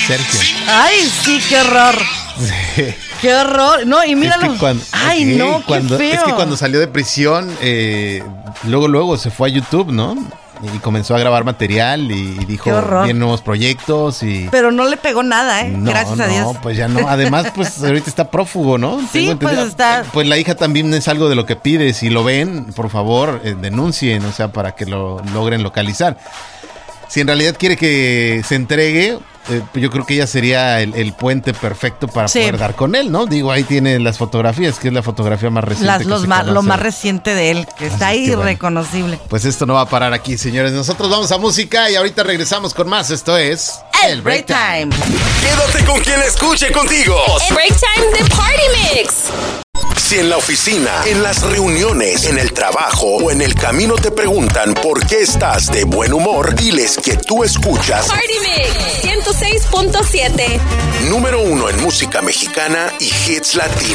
Sergio. Ay, sí, qué horror. Sí. Qué horror. No, y míralo. Es que cuando, ay, no, qué feo. Es que cuando salió de prisión, luego se fue a YouTube, ¿no? Y comenzó a grabar material y dijo, vienen nuevos proyectos Pero no le pegó nada, gracias a Dios. No, pues ya no. Además, pues ahorita está prófugo, ¿no? Sí, pues está. Pues la hija también es algo de lo que pide. Si lo ven, por favor, denuncien, o sea, para que lo logren localizar. Si en realidad quiere que se entregue, yo creo que ella sería el puente perfecto para poder dar con él, ¿no? Digo, ahí tiene las fotografías, que es la fotografía más reciente. Lo más reciente de él, que está ahí irreconocible. Pues esto no va a parar aquí, señores. Nosotros vamos a música y ahorita regresamos con más. Esto es El Break Time. Quédate con quien escuche contigo. El Break Time de Party Mix. Si en la oficina, en las reuniones, en el trabajo o en el camino te preguntan por qué estás de buen humor, diles que tú escuchas Party Mix 106.7. Número 1 en música mexicana y hits latinos.